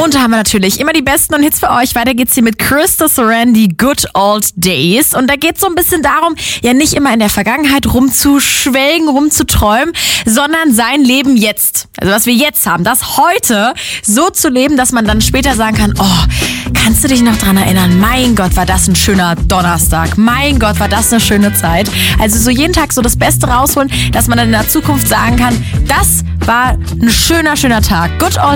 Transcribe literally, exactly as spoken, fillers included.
Und da haben wir natürlich immer die besten und Hits für euch. Weiter geht's hier mit Krista Sorandi, Good Old Days. Und da geht's so ein bisschen darum, ja nicht immer in der Vergangenheit rumzuschwelgen, rumzuträumen, sondern sein Leben jetzt, also was wir jetzt haben, das heute so zu leben, dass man dann später sagen kann, oh, kannst du dich noch dran erinnern? Mein Gott, war das ein schöner Donnerstag. Mein Gott, war das eine schöne Zeit. Also so jeden Tag so das Beste rausholen, dass man dann in der Zukunft sagen kann, das war ein schöner, schöner Tag. Good Old